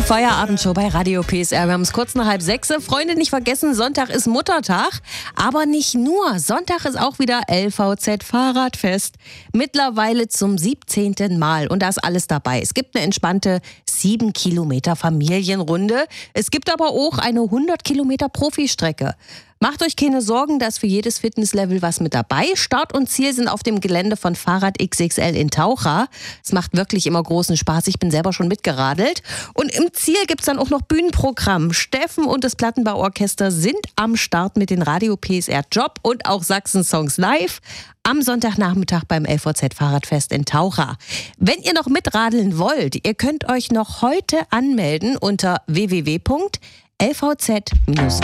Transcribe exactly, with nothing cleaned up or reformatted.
Feierabendshow bei Radio P S R. Wir haben es kurz nach halb sechs. Freunde, nicht vergessen, Sonntag ist Muttertag. Aber nicht nur. Sonntag ist auch wieder L V Z-Fahrradfest. Mittlerweile zum siebzehnten Mal. Und da ist alles dabei. Es gibt eine entspannte sieben Kilometer Familienrunde. Es gibt aber auch eine hundert Kilometer Profistrecke. Macht euch keine Sorgen, da ist für jedes Fitnesslevel was mit dabei. Start und Ziel sind auf dem Gelände von Fahrrad X X L in Taucha. Es macht wirklich immer großen Spaß. Ich bin selber schon mitgeradelt. Und im Ziel gibt's dann auch noch Bühnenprogramm. Steffen und das Plattenbauorchester sind am Start mit den Radio P S R Job und auch Sachsen Songs live am Sonntagnachmittag beim L V Z-Fahrradfest in Taucha. Wenn ihr noch mitradeln wollt, ihr könnt euch noch heute anmelden unter w w w punkt l v z